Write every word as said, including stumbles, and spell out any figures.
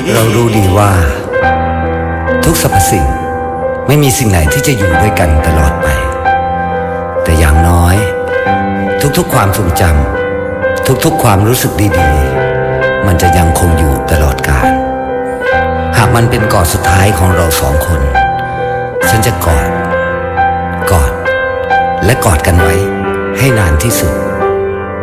เรารู้ดีว่าทุกสรรพสิ่งไม่มีสิ่งไหนที่จะอยู่ด้วยกันตลอดไปแต่อย่างน้อยทุกๆความทรงจำทุกๆความรู้สึกดีๆมันจะยังคงอยู่ตลอดกาลหากมันเป็นกอดสุดท้ายของเราสองคนฉันจะกอดกอดและกอดกันไว้ให้นานที่สุด